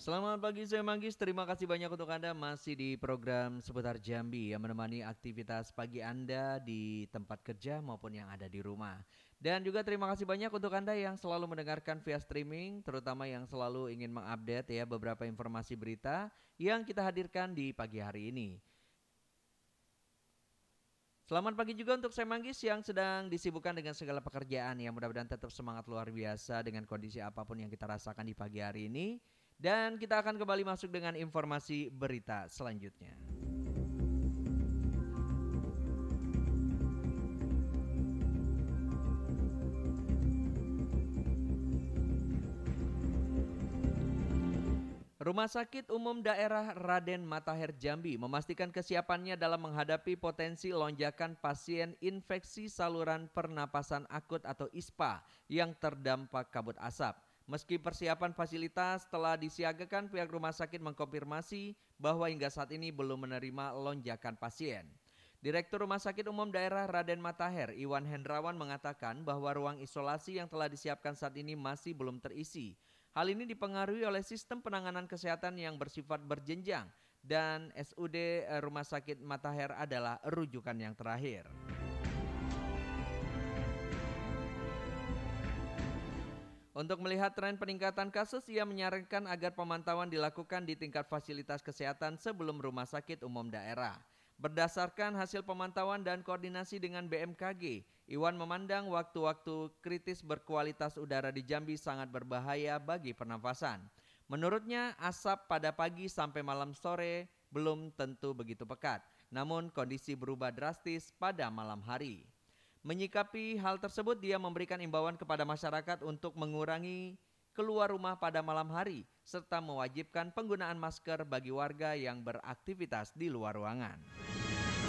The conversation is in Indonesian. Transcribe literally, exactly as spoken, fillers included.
Selamat pagi saya Manggis, terima kasih banyak untuk Anda masih di program Seputar Jambi yang menemani aktivitas pagi Anda di tempat kerja maupun yang ada di rumah. Dan juga terima kasih banyak untuk Anda yang selalu mendengarkan via streaming, terutama yang selalu ingin mengupdate ya beberapa informasi berita yang kita hadirkan di pagi hari ini. Selamat pagi juga untuk saya Manggis yang sedang disibukkan dengan segala pekerjaan yang mudah-mudahan tetap semangat luar biasa dengan kondisi apapun yang kita rasakan di pagi hari ini. Dan kita akan kembali masuk dengan informasi berita selanjutnya. Rumah Sakit Umum Daerah Raden Matahir Jambi memastikan kesiapannya dalam menghadapi potensi lonjakan pasien infeksi saluran pernapasan akut atau I S P A yang terdampak kabut asap. Meski persiapan fasilitas telah disiagakan, pihak rumah sakit mengkonfirmasi bahwa hingga saat ini belum menerima lonjakan pasien. Direktur Rumah Sakit Umum Daerah Raden Matahir, Iwan Hendrawan mengatakan bahwa ruang isolasi yang telah disiapkan saat ini masih belum terisi. Hal ini dipengaruhi oleh sistem penanganan kesehatan yang bersifat berjenjang dan S U D Rumah Sakit Matahir adalah rujukan yang terakhir. Untuk melihat tren peningkatan kasus, ia menyarankan agar pemantauan dilakukan di tingkat fasilitas kesehatan sebelum rumah sakit umum daerah. Berdasarkan hasil pemantauan dan koordinasi dengan B M K G, Iwan memandang waktu-waktu kritis berkualitas udara di Jambi sangat berbahaya bagi pernafasan. Menurutnya, asap pada pagi sampai malam sore belum tentu begitu pekat, namun kondisi berubah drastis pada malam hari. Menyikapi hal tersebut, dia memberikan imbauan kepada masyarakat untuk mengurangi keluar rumah pada malam hari serta mewajibkan penggunaan masker bagi warga yang beraktivitas di luar ruangan.